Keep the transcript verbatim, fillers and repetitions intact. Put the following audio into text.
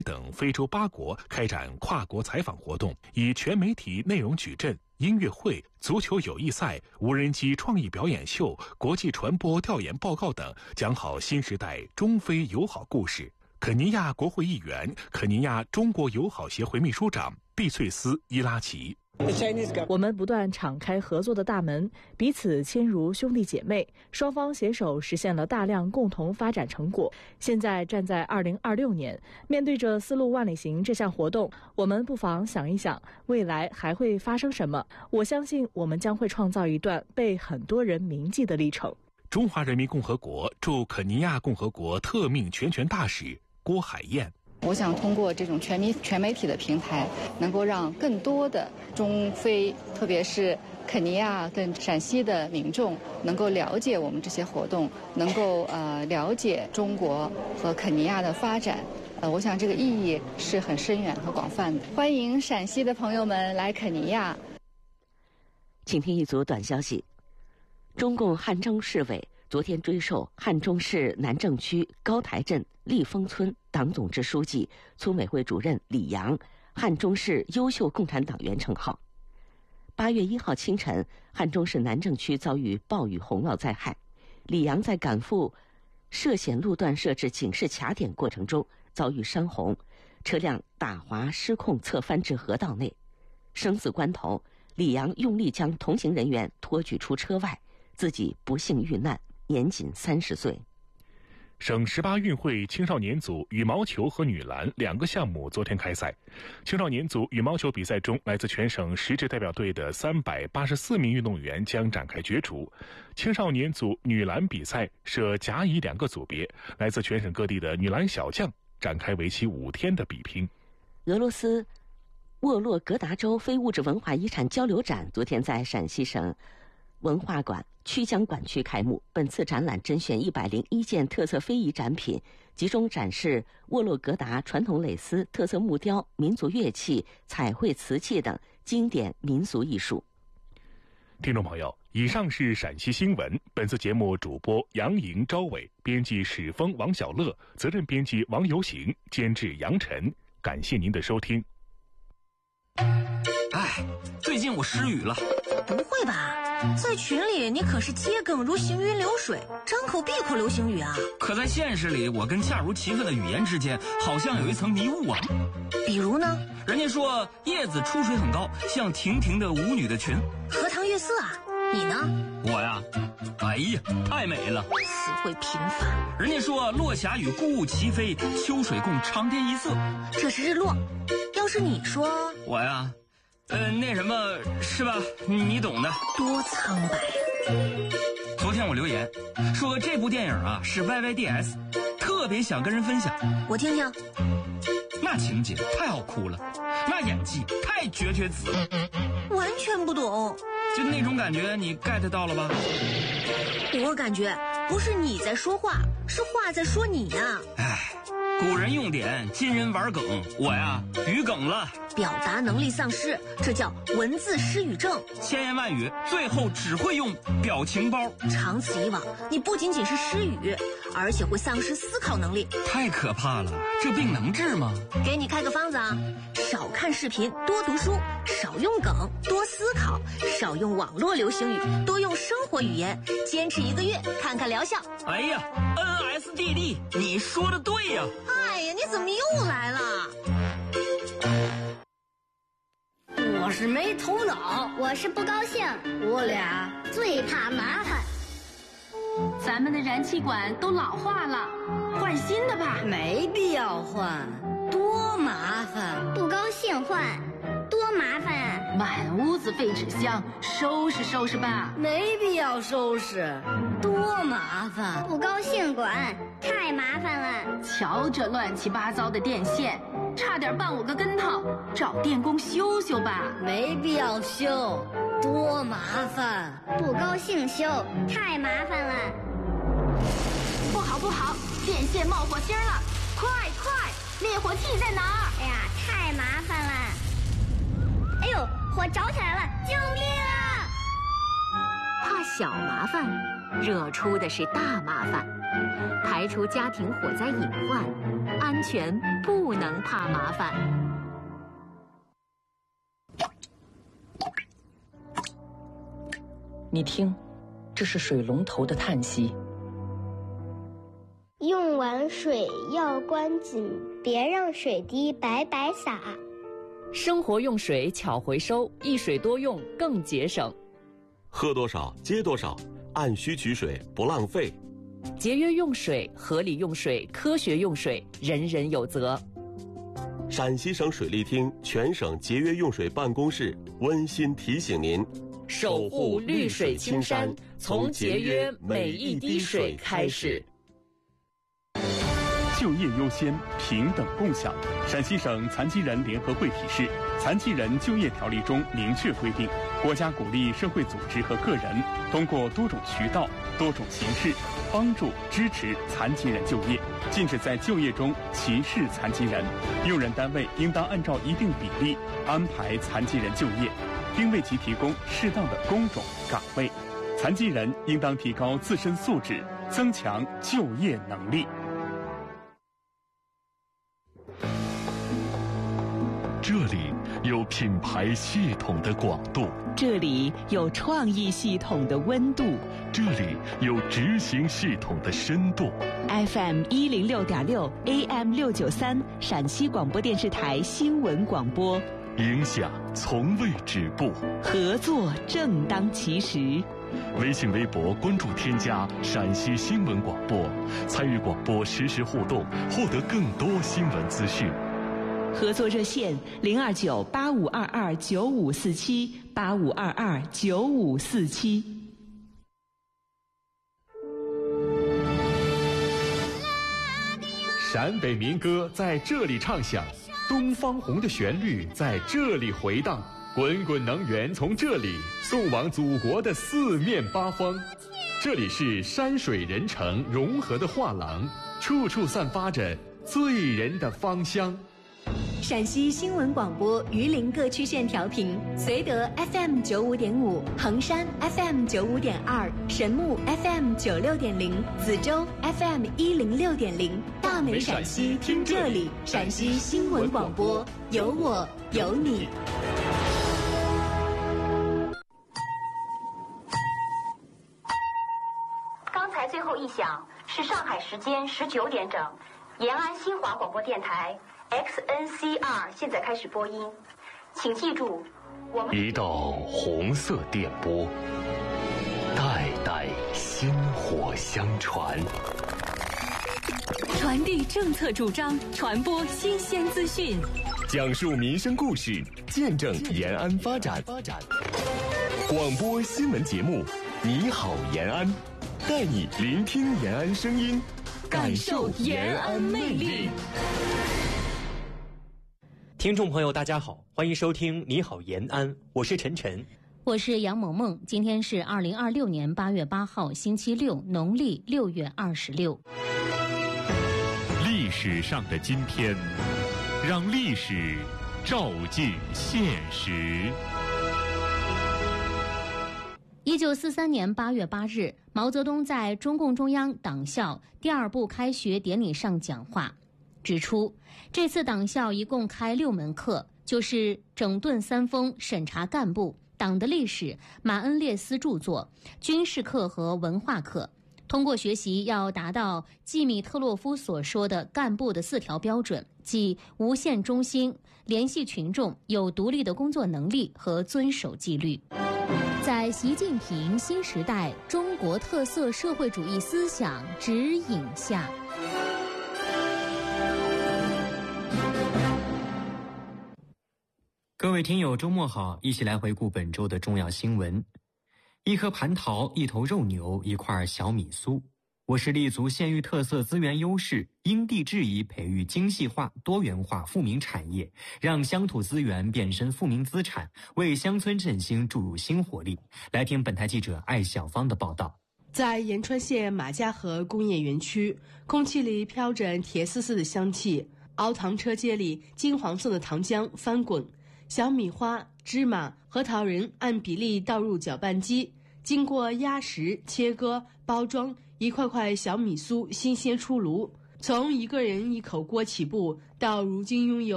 等非洲八国开展跨国采访活动，以全媒体内容矩阵、音乐会、足球友谊赛、无人机创意表演秀、国际传播调研报告等，讲好新时代中非友好故事。肯尼亚国会议员、肯尼亚中国友好协会秘书长毕翠斯·伊拉奇。 我们不断敞开合作的大门，彼此亲如兄弟姐妹，双方携手实现了大量共同发展成果。现在站在二零二六年，面对着丝路万里行这项活动，我们不妨想一想，未来还会发生什么？我相信我们将会创造一段被很多人铭记的历程。 中华人民共和国驻肯尼亚共和国特命全权大使郭海燕。 我想通过这种全媒全媒体的平台，能够让更多的中非，特别是肯尼亚跟陕西的民众，能够了解我们这些活动，能够呃了解中国和肯尼亚的发展。呃，我想这个意义是很深远和广泛的。欢迎陕西的朋友们来肯尼亚。 请听一组短消息：中共汉中市委昨天追授汉中市南郑区高台镇立丰村党总支书记、村委会主任李阳汉中市优秀共产党员称号。八月一号清晨，汉中市南郑区遭遇暴雨洪涝灾害，李阳在赶赴涉险路段设置警示卡点过程中遭遇山洪，车辆打滑失控侧翻至河道内。生死关头，李阳用力将同行人员拖举出车外，自己不幸遇难，年仅三十岁。 省十八运会青少年组羽毛球和女篮两个项目昨天开赛。青少年组羽毛球比赛中，来自全省十支代表队的三百八十四名运动员将展开角逐。青少年组女篮比赛设甲乙两个组别，来自全省各地的女篮小将展开为期五天的比拼。 俄罗斯沃洛格达州非物质文化遗产交流展昨天在陕西省文化馆曲江馆区开幕。本次展览甄选一百零一件特色非遗展品，集中展示沃洛格达传统蕾丝、特色木雕、民族乐器、彩绘瓷器等经典民俗艺术。 听众朋友，以上是陕西新闻。本次节目主播杨莹、赵伟，编辑史峰、王小乐，责任编辑王游行，监制杨晨。感谢您的收听。 哎，最近我失语了。 不会吧？在群里你可是桔梗如行云流水，张口闭口流行语啊！ 可在现实里，我跟恰如其分的语言之间好像有一层迷雾啊。 比如呢？ 人家说叶子出水很高，像亭亭的舞女的裙。 荷塘月色啊！你呢？ 我呀，哎呀，太美了， 词汇贫乏。 人家说落霞与孤鹜齐飞，秋水共长天一色。 这是日落。要是你说， 我呀。呃，那什么是吧？你懂的。 多苍白。 昨天我留言说这部电影啊是 Y Y D S， 特别想跟人分享。 我听听。 那情节太好哭了，那演技太绝绝子了。 完全不懂。 就那种感觉，你 get 到了吧？ 我感觉不是你在说话，是话在说你呀。 唉，古人用典，今人玩梗，我呀语梗了。 表达能力丧失，这叫文字失语症。 千言万语，最后只会用表情包。 长此以往，你不仅仅是失语，而且会丧失思考能力。 太可怕了，这病能治吗？ 给你开个方子啊，少看视频，多读书，少用梗，多思考，少用网络流行语，多用生活语言，坚持一个月，看看疗效。 哎呀 ，N S D D， 你说的对呀。 哎呀，你怎么又来了？ 我是没头脑， 我是不高兴， 我俩最怕麻烦。 咱们的燃气管都老化了，换新的吧。 没必要换，多麻烦。 不高兴换，多麻烦。 满屋子废纸箱，收拾收拾吧。 没必要收拾，多麻烦。 不高兴管，太麻烦了。 瞧这乱七八糟的电线，差点绊我个跟头，找电工修修吧。 没必要修，多麻烦。 不高兴修，太麻烦了。 不好不好，电线冒火星了，快快，灭火器在哪儿？ 哎呀，太麻烦了。哎呦，火着起来了，救命啊！ 怕小麻烦，惹出的是大麻烦。排除家庭火灾隐患，按安全，不能怕麻烦。 你听，这是水龙头的叹息。 用完水要关紧，别让水滴白白洒。 生活用水巧回收，一水多用更节省。 喝多少接多少，按需取水不浪费。 节约用水，合理用水，科学用水，人人有责。 陕西省水利厅全省节约用水办公室温馨提醒您： 守护绿水青山，从节约每一滴水开始。 就业优先，平等共享。陕西省残疾人联合会提示，《残疾人就业条例》中明确规定，国家鼓励社会组织和个人通过多种渠道、多种形式帮助支持残疾人就业，禁止在就业中歧视残疾人。用人单位应当按照一定比例安排残疾人就业，并为其提供适当的工种岗位。残疾人应当提高自身素质，增强就业能力。 这里有品牌系统的广度， 这里有创意系统的温度， 这里有执行系统的深度。 F M 一零六点六 A M 六九三，陕西广播电视台新闻广播， 影响从未止步， 合作正当其时。 微信、微博关注添加陕西新闻广播，参与广播实时互动，获得更多新闻资讯。 合作热线零二九八五二二九五四七八五二二九五四七。 陕北民歌在这里唱响，东方红的旋律在这里回荡，滚滚能源从这里送往祖国的四面八方。这里是山水人城融合的画廊，处处散发着醉人的芳香。 陕西新闻广播榆林各区县调频：绥德 F M 九五点五，衡山 F M 九五点二，神木 F M 九六点零，梓州 F M 一零六点零。大美陕西听这里，陕西新闻广播，有我有你。 刚才最后一响是上海时间十九点整，延安新华广播电台。X N C R 现在开始播音，请记住，我们一道红色电波，代代薪火相传， 传递政策主张，传播新鲜资讯， 讲述民生故事，见证延安发展。广播新闻节目，你好延安，带你聆听延安声音， 感受延安魅力。 听众朋友大家好，欢迎收听你好延安，我是晨晨， 我是杨萌萌。今天是二零二六年八月八号星期六，农历六月二十六。 历史上的今天，让历史照进现实。 一九四三年八月八日，毛泽东在中共中央党校第二部开学典礼上讲话，指出这次党校一共开六门课，就是整顿三风、审查干部、党的历史、马恩列斯著作、军事课和文化课。通过学习要达到季米特洛夫所说的干部的四条标准，即无限忠心、联系群众、有独立的工作能力和遵守纪律。在习近平新时代中国特色社会主义思想指引下， 各位听友周末好，一起来回顾本周的重要新闻。一颗蟠桃，一头肉牛，一块小米酥。我市立足县域特色资源优势，因地制宜培育精细化、多元化富民产业，让乡土资源变身富民资产，为乡村振兴注入新活力。来听本台记者艾小芳的报道。 在延川县马家河工业园区，空气里飘着铁丝丝的香气，熬糖车间里金黄色的糖浆翻滚，小米花、芝麻、核桃仁按比例倒入搅拌机，经过压实、切割、包装，一块块小米酥新鲜出炉。 从一个人一口锅起步，到如今拥有